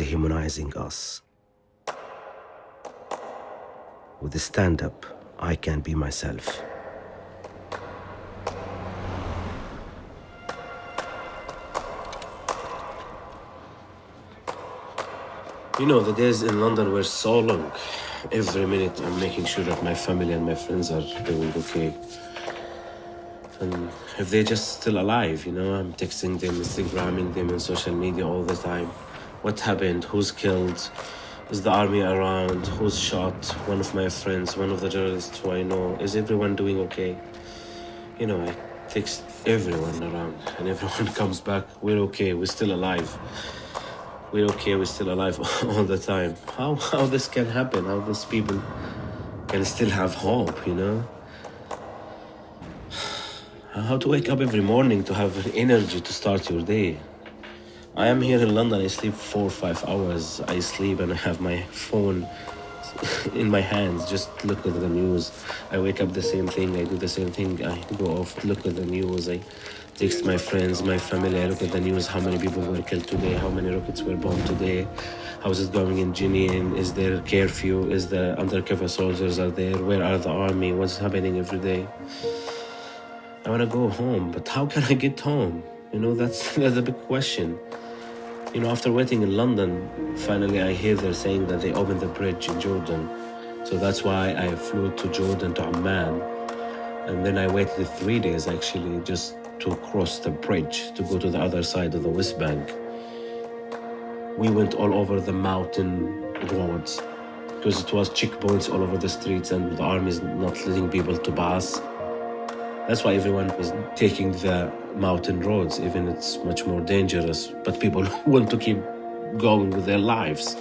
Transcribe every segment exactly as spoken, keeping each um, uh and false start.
dehumanizing us. With the stand-up, I can be myself. You know, the days in London were so long. Every minute I'm making sure that my family and my friends are doing okay. And if they're just still alive, you know, I'm texting them, Instagramming them on social media all the time. What happened? Who's killed? Is the army around? Who's shot? One of my friends, one of the journalists who I know. Is everyone doing okay? You know, I text everyone around and everyone comes back. We're okay, we're still alive. We're okay, we're still alive all the time. How how this can happen? How these people can still have hope, you know? How to wake up every morning to have energy to start your day. I am here in London, I sleep four or five hours. I sleep and I have my phone in my hands, just look at the news. I wake up the same thing, I do the same thing. I go off, look at the news. I text my friends, my family, I look at the news, how many people were killed today, how many rockets were bombed today, how is it going in Jenin, is there curfew, is the undercover soldiers are there, where are the army, what's happening every day. I want to go home, but how can I get home? You know, that's, that's a big question. You know, after waiting in London, finally I hear they're saying that they opened the bridge in Jordan. So that's why I flew to Jordan, to Amman. And then I waited three days actually just to cross the bridge, to go to the other side of the West Bank. We went all over the mountain roads because it was checkpoints all over the streets and the army is not letting people to pass. That's why everyone is taking the mountain roads, even it's much more dangerous, but people want to keep going with their lives.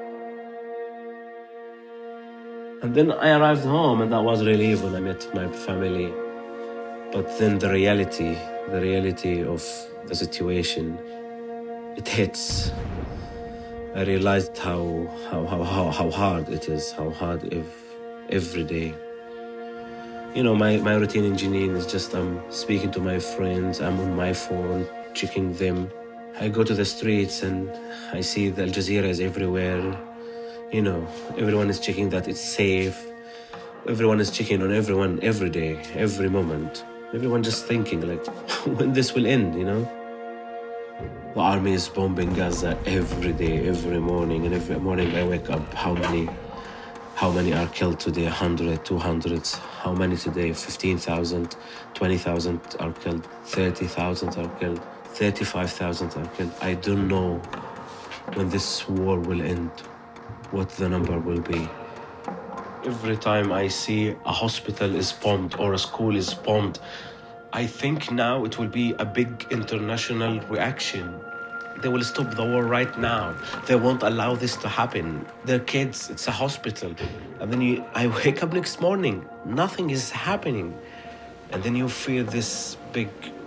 And then I arrived home and that was relief when I met my family. But then the reality, the reality of the situation, it hits. I realized how, how, how, how, how hard it is, how hard if every day. You know, my, my routine in Jenin is just I'm speaking to my friends, I'm on my phone, checking them. I go to the streets and I see the Al Jazeera is everywhere. You know, everyone is checking that it's safe. Everyone is checking on everyone every day, every moment. Everyone just thinking like, when this will end, you know? The army is bombing Gaza every day, every morning, and every morning I wake up, how many How many are killed today? one hundred, two hundred. How many today? fifteen thousand, twenty thousand are killed, thirty thousand are killed, thirty-five thousand are killed. I don't know when this war will end, what the number will be. Every time I see a hospital is bombed or a school is bombed, I think now it will be a big international reaction. They will stop the war right now. They won't allow this to happen. They're kids, it's a hospital. And then you, I wake up next morning, nothing is happening. And then you feel this big,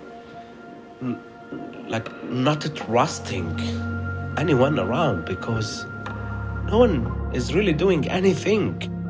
like not trusting anyone around because no one is really doing anything.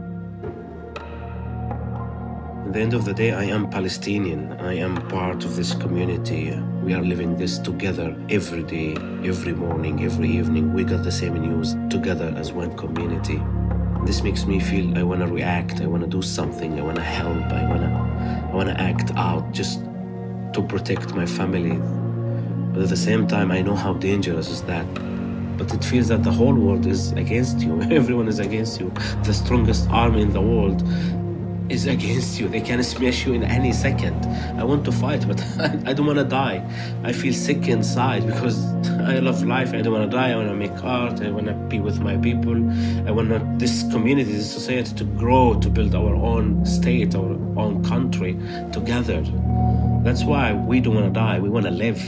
At the end of the day, I am Palestinian. I am part of this community. We are living this together every day, every morning, every evening. We got the same news together as one community. This makes me feel I want to react. I want to do something. I want to help. I want to I want to act out just to protect my family. But at the same time, I know how dangerous is that. But it feels that the whole world is against you. Everyone is against you. The strongest army in the world is against you. They can smash you in any second. I want to fight, but I, I don't want to die. I feel sick inside because I love life. I don't want to die. I want to make art. I want to be with my people. I want this community, this society to grow, to build our own state, our own country together. That's why we don't want to die. We want to live.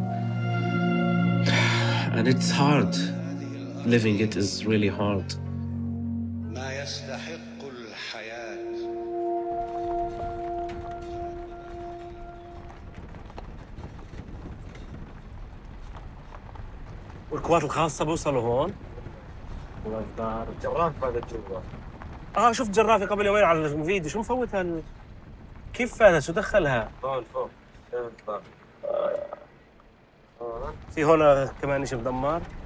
And it's hard. Living it is really hard. والقوات الخاصة بوصلوا هون؟ الجراف هذا جوا. اه شفت جرافة قبل يومين على الفيديو، شو مفوت هال كيف هذا؟ شو دخلها؟ هون فوق. في هون كمان شيء مدمر؟